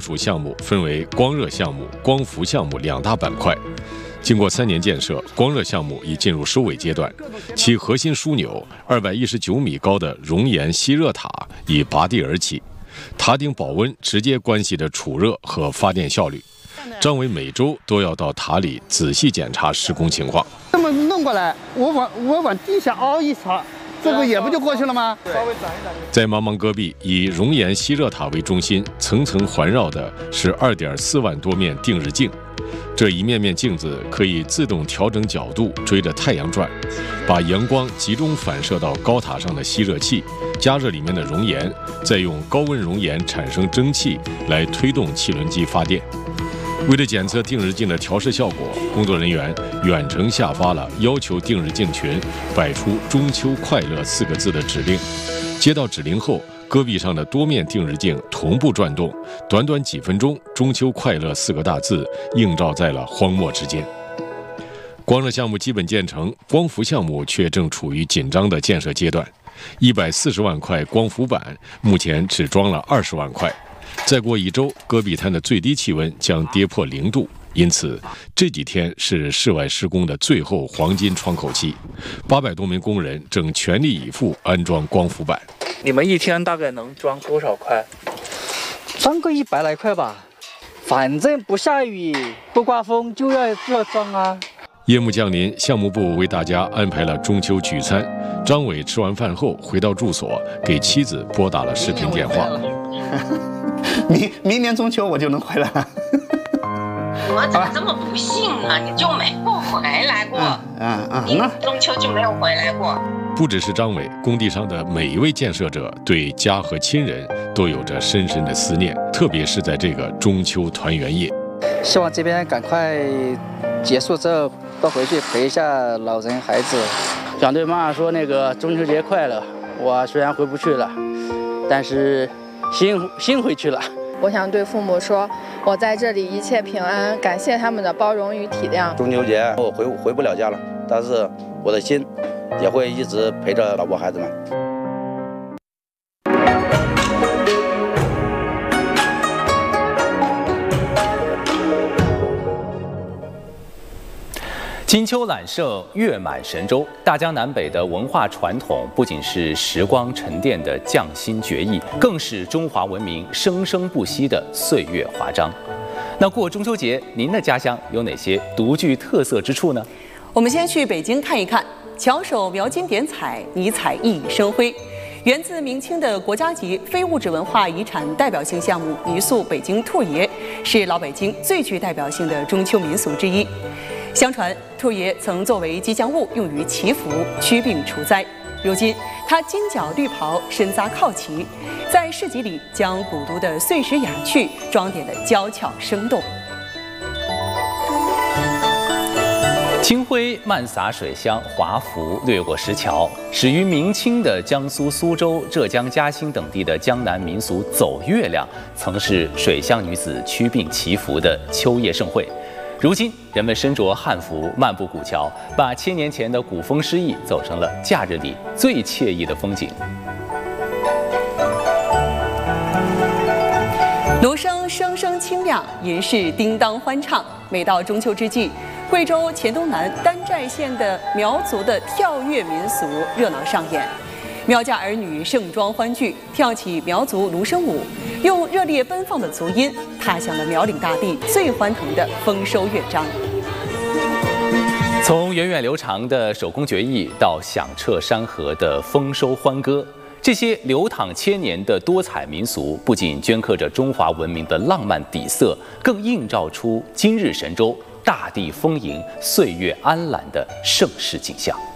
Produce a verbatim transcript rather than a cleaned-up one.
属项目分为光热项目、光伏项目两大板块。经过三年建设，光热项目已进入收尾阶段，其核心枢纽二百一十九米高的熔岩吸热塔已拔地而起，塔顶保温直接关系着储热和发电效率。张伟每周都要到塔里仔细检查施工情况。 这么弄过来，我往我往地下凹一槽，这不也不就过去了吗？ 稍微转一转。 在茫茫戈壁，以熔岩吸热塔为中心，层层环绕的是二点四万多面定日镜。这一面面镜子可以自动调整角度，追着太阳转，把阳光集中反射到高塔上的吸热器，加热里面的熔岩，再用高温熔岩产生蒸汽来推动汽轮机发电。为了检测定日镜的调试效果，工作人员远程下发了要求定日镜群摆出“中秋快乐”四个字的指令。接到指令后，戈壁上的多面定日镜同步转动，短短几分钟，“中秋快乐”四个大字映照在了荒漠之间。光热项目基本建成，光伏项目却正处于紧张的建设阶段。一百四十万块光伏板，目前只装了二十万块。再过一周，戈壁滩的最低气温将跌破零度，因此这几天是室外施工的最后黄金窗口期。八百多名工人正全力以赴安装光伏板。 你们一天大概能装多少块？ 装个一百来块吧，反正不下雨不刮风就要就要装啊。 夜幕降临，项目部为大家安排了中秋聚餐。张伟吃完饭后回到住所，给妻子拨打了视频电话。 明明年中秋我就能回来了。 我怎么这么不幸呢？你就没有回来过？ 嗯嗯， 你中秋就没有回来过？ 不只是张伟，工地上的每一位建设者对家和亲人都有着深深的思念，特别是在这个中秋团圆夜。 希望这边赶快结束之后，多回去陪一下老人孩子。 想对妈妈说那个中秋节快乐。我虽然回不去了，但是心心回去了。 我想对父母说，我在这里一切平安，感谢他们的包容与体谅。 中秋节我回回不了家了，但是我的心也会一直陪着老婆孩子们。 金秋揽胜，月满神州。大江南北的文化传统，不仅是时光沉淀的匠心绝艺，更是中华文明生生不息的岁月华章。那过中秋节，您的家乡有哪些独具特色之处呢？ 我们先去北京看一看，巧手描金点彩，尼彩熠熠生辉。源自明清的国家级非物质文化遗产代表性项目泥塑北京兔爷，是老北京最具代表性的中秋民俗之一。相传，兔爷曾作为吉祥物用于祈福、驱病除灾。如今，他金角绿袍，身扎靠旗，在市集里将古都的碎石雅趣装点得娇俏生动。 清辉漫洒水乡，华服掠过石桥。始于明清的江苏苏州、浙江嘉兴等地的江南民俗走月亮，曾是水乡女子驱病祈福的秋夜盛会。如今，人们身着汉服漫步古桥，把千年前的古风诗意走成了假日里最惬意的风景。 芦笙声声清亮，银饰叮当欢唱。每到中秋之际，贵州黔东南丹寨县的苗族的跳跃民俗热闹上演。苗家儿女盛装欢聚，跳起苗族芦笙舞，用热烈奔放的足音踏响了苗岭大地最欢腾的丰收乐章。 从源远流长的手工绝艺到响彻山河的丰收欢歌，这些流淌千年的多彩民俗，不仅镌刻着中华文明的浪漫底色，更映照出今日神州大地丰盈、岁月安澜的盛世景象。